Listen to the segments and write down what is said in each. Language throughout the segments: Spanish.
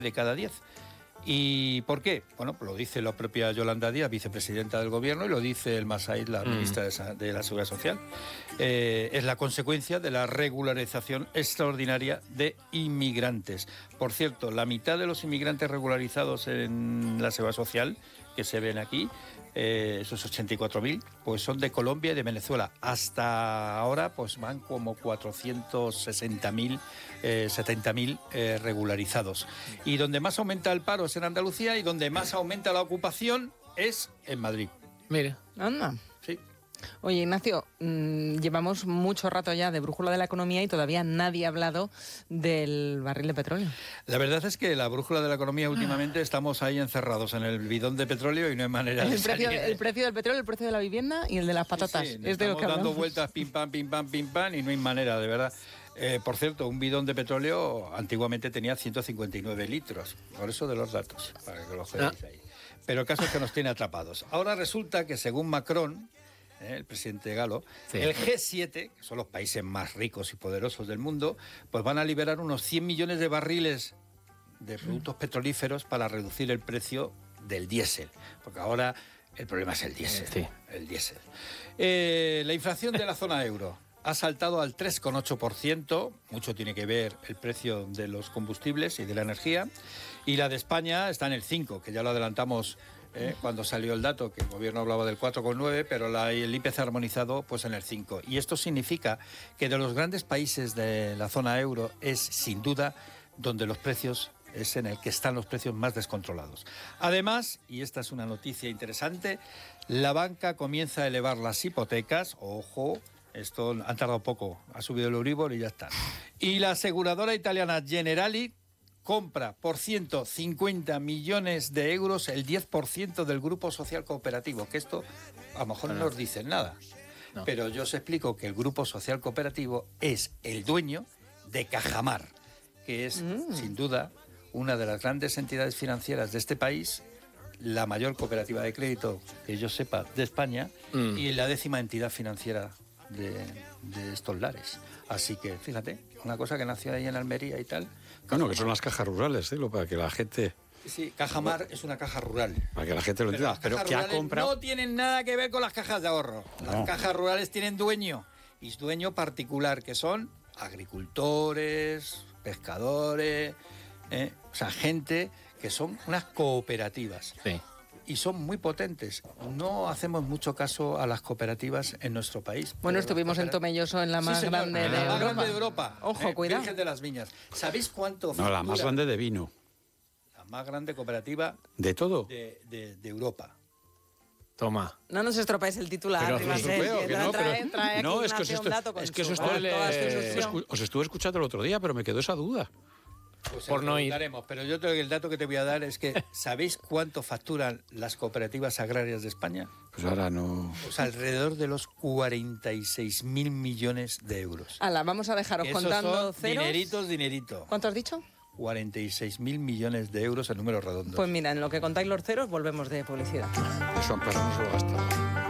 de cada 10. ¿Y por qué? Bueno, pues lo dice la propia Yolanda Díaz, vicepresidenta del Gobierno, y lo dice Elma Said, la ministra de la Seguridad Social. Es la consecuencia de la regularización extraordinaria de inmigrantes. Por cierto, la mitad de los inmigrantes regularizados en la Seguridad Social, que se ven aquí, esos 84.000, pues son de Colombia y de Venezuela. Hasta ahora pues van como 460.000, 70.000 regularizados. Y donde más aumenta el paro es en Andalucía, y donde más aumenta la ocupación es en Madrid. Mire. Anda. Sí. Oye, Ignacio, llevamos mucho rato ya de Brújula de la Economía y todavía nadie ha hablado del barril de petróleo. La verdad es que la Brújula de la Economía últimamente estamos ahí encerrados en el bidón de petróleo y no hay manera de salir. El precio del petróleo, el precio de la vivienda y el de las patatas. Sí, es de lo que estamos dando hablamos. vueltas pim pam, y no hay manera, de verdad. Por cierto, un bidón de petróleo antiguamente tenía 159 litros, por eso de los datos, para que lo veáis ahí. Pero el caso es que nos tiene atrapados. Ahora resulta que según Macron, el presidente galo, sí, el G7, que son los países más ricos y poderosos del mundo, pues van a liberar unos 100 millones de barriles de productos petrolíferos para reducir el precio del diésel, porque ahora el problema es el diésel. Sí. El diésel. La inflación de la zona euro ha saltado al 3,8%, mucho tiene que ver el precio de los combustibles y de la energía, y la de España está en el 5%, que ya lo adelantamos cuando salió el dato, que el gobierno hablaba del 4,9%, pero el IPC armonizado pues en el 5%. Y esto significa que de los grandes países de la zona euro es sin duda donde los precios, es en el que están los precios más descontrolados. Además, y esta es una noticia interesante, la banca comienza a elevar las hipotecas, ojo, esto han tardado poco, ha subido el Euribor y ya está. Y la aseguradora italiana Generali compra por 150 millones de euros el 10% del Grupo Social Cooperativo, que esto a lo mejor no nos dicen nada, pero yo os explico que el Grupo Social Cooperativo es el dueño de Cajamar, que es sin duda una de las grandes entidades financieras de este país, la mayor cooperativa de crédito que yo sepa de España y la 10ª entidad financiera de estos lares. Así que, fíjate, una cosa que nació ahí en Almería y tal. Bueno, que son las cajas rurales, para que la gente... Sí, Cajamar es una caja rural. Para que la gente lo entienda. Pero que ha comprado... no tienen nada que ver con las cajas de ahorro. Las cajas rurales tienen dueño, y es dueño particular, que son agricultores, pescadores, o sea, gente que son unas cooperativas. Sí. Y son muy potentes. No hacemos mucho caso a las cooperativas en nuestro país. Bueno, estuvimos en Tomelloso, en la más grande de Europa. La más grande de Europa. Ojo, cuidado. Virgen de las Viñas. ¿Sabéis cuánto factura? No, la más grande de vino. La más grande cooperativa... ¿De todo? De Europa. Toma. No nos estropees el titular. Pero es que eso os estuve escuchando el otro día, pero me quedó esa duda. Pues por no ir. Pero yo creo que el dato que te voy a dar es que ¿sabéis cuánto facturan las cooperativas agrarias de España? Pues ahora no... Pues alrededor de los 46.000 millones de euros. Ala, vamos a dejaros esos contando son ceros. Dinerito. ¿Cuánto has dicho? 46.000 millones de euros en números redondos. Pues mira, en lo que contáis los ceros, volvemos de publicidad. Eso para no se lo gasta.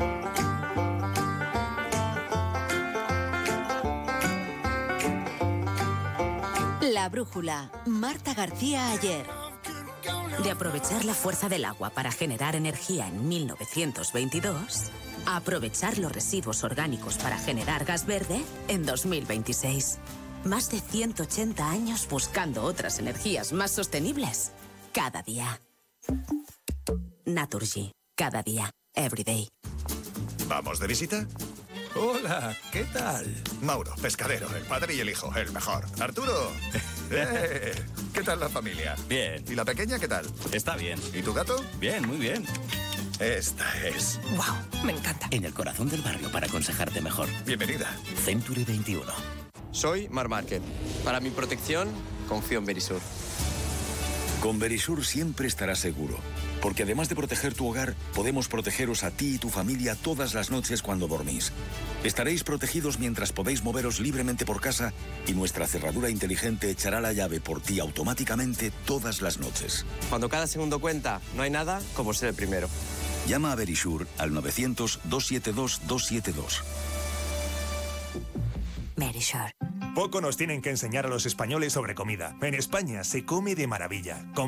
La brújula, Marta García Ayer. De aprovechar la fuerza del agua para generar energía en 1922, a aprovechar los residuos orgánicos para generar gas verde en 2026. Más de 180 años buscando otras energías más sostenibles. Cada día. Naturgy. Cada día. Every day. ¿Vamos de visita? Hola, ¿qué tal? Mauro, pescadero, el padre y el hijo, el mejor. Arturo, ¿qué tal la familia? Bien. ¿Y la pequeña qué tal? Está bien. ¿Y tu gato? Bien, muy bien. Esta es... ¡Wow! Me encanta. En el corazón del barrio para aconsejarte mejor. Bienvenida. Century 21. Soy Mar Márquez. Para mi protección, confío en Verisur. Con Verisur siempre estarás seguro. Porque además de proteger tu hogar, podemos protegeros a ti y tu familia todas las noches cuando dormís. Estaréis protegidos mientras podéis moveros libremente por casa y nuestra cerradura inteligente echará la llave por ti automáticamente todas las noches. Cuando cada segundo cuenta, no hay nada como ser el primero. Llama a Verisur al 900-272-272. Verisur. Poco nos tienen que enseñar a los españoles sobre comida. En España se come de maravilla.